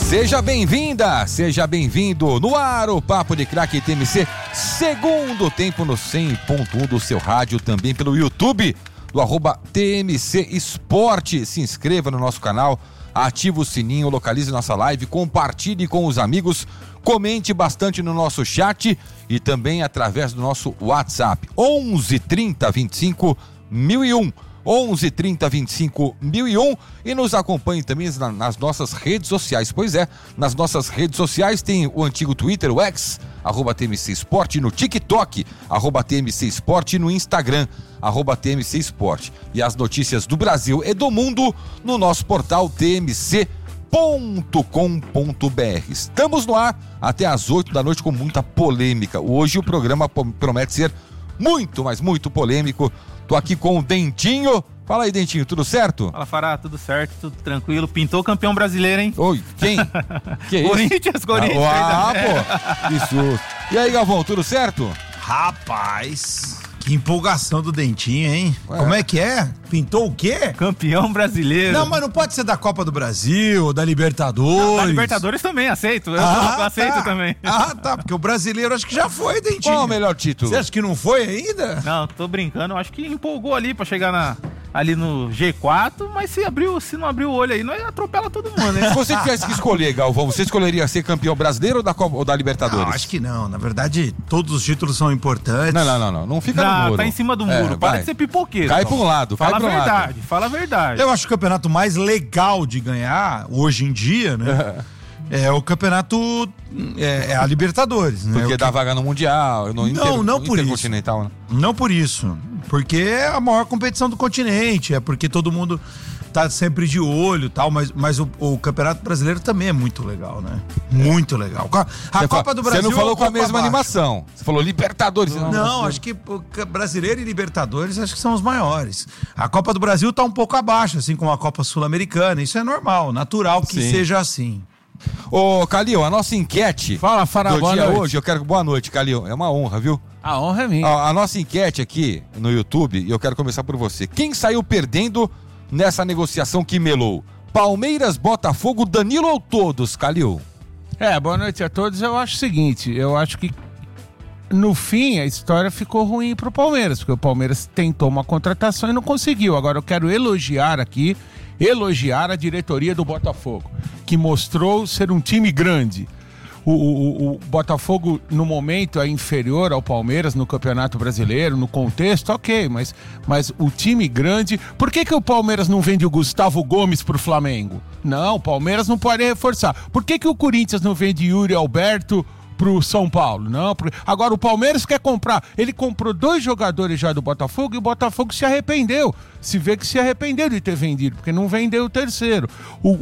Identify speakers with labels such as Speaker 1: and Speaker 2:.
Speaker 1: Seja bem-vinda, seja bem-vindo no ar o Papo de Craque TMC, segundo tempo no 100.1 do seu rádio, também pelo YouTube do @TMC Esporte. Se inscreva no nosso canal, ative o sininho, localize nossa live, compartilhe com os amigos, comente bastante no nosso chat e também através do nosso WhatsApp 11 30 25 1001. 11 30 25 1001 e nos acompanhe também nas nossas redes sociais. Pois é, nas nossas redes sociais tem o antigo Twitter, o X, @TMC Esporte, no TikTok, @TMC Esporte, no Instagram, @TMC Esporte. E as notícias do Brasil e do mundo no nosso portal tmc.com.br. Estamos no ar até às 8 da noite com muita polêmica. Hoje o programa promete ser muito, mas muito polêmico. Tô aqui com o Dentinho. Fala aí, Dentinho, tudo certo?
Speaker 2: Fala, Fará, tudo certo, tudo tranquilo. Pintou campeão brasileiro, hein?
Speaker 1: Oi, quem? Que isso?
Speaker 2: Corinthians.
Speaker 1: Pô, isso. E aí, Galvão, tudo certo?
Speaker 3: Rapaz, que empolgação do Dentinho, hein? Ué. Como é que é? Pintou o quê?
Speaker 2: Campeão brasileiro.
Speaker 3: Não, mas não pode ser da Copa do Brasil, da Libertadores. Não,
Speaker 2: da Libertadores também, aceito. Eu aceito também.
Speaker 3: Ah, tá, porque o brasileiro acho que já foi, Dentinho.
Speaker 1: Qual o melhor título?
Speaker 3: Você acha que não foi ainda?
Speaker 2: Não, tô brincando. Eu acho que empolgou ali pra chegar ali no G4, mas se não abrir o olho aí, nós atropela todo mundo, né?
Speaker 1: Se você tivesse que escolher, Galvão, você escolheria ser campeão brasileiro ou da Libertadores?
Speaker 3: Não, acho que não. Na verdade, todos os títulos são importantes.
Speaker 1: Não fica no muro.
Speaker 2: Tá em cima do muro. Para de ser pipoqueiro.
Speaker 1: Cai pra um lado,
Speaker 2: Fala a verdade.
Speaker 3: Eu acho que o campeonato mais legal de ganhar, hoje em dia, né? É o campeonato, é a Libertadores, né?
Speaker 1: Porque dá vaga no Mundial,
Speaker 3: não por isso.
Speaker 1: Né?
Speaker 3: Não por isso. Porque é a maior competição do continente, é porque todo mundo tá sempre de olho e tal, mas o Campeonato Brasileiro também é muito legal, né? Muito legal. A Copa do Brasil...
Speaker 1: Você não falou com a mesma animação. Você falou Libertadores.
Speaker 3: Não, acho que Brasileiro e Libertadores acho que são os maiores. A Copa do Brasil tá um pouco abaixo, assim como a Copa Sul-Americana. Isso é normal, natural que seja assim.
Speaker 1: Ô, Calil, a nossa enquete...
Speaker 4: Fala, Fará,
Speaker 1: boa noite. Hoje, eu quero... Boa noite, Calil. É uma honra, viu?
Speaker 4: A honra é minha.
Speaker 1: A nossa enquete aqui no YouTube, e eu quero começar por você. Quem saiu perdendo nessa negociação que melou? Palmeiras, Botafogo, Danilo ou todos, Calil?
Speaker 4: Boa noite a todos. Eu acho o seguinte, eu acho que no fim a história ficou ruim pro Palmeiras, porque o Palmeiras tentou uma contratação e não conseguiu. Agora eu quero elogiar a diretoria do Botafogo, que mostrou ser um time grande. O Botafogo, no momento, é inferior ao Palmeiras no Campeonato Brasileiro, no contexto, ok, mas o time grande... Por que o Palmeiras não vende o Gustavo Gomes pro Flamengo? Não, o Palmeiras não pode reforçar. Por que o Corinthians não vende Yuri Alberto pro São Paulo? Não, agora o Palmeiras quer comprar. Ele comprou 2 jogadores já do Botafogo e o Botafogo se arrependeu. Se vê que se arrependeu de ter vendido, porque não vendeu o terceiro.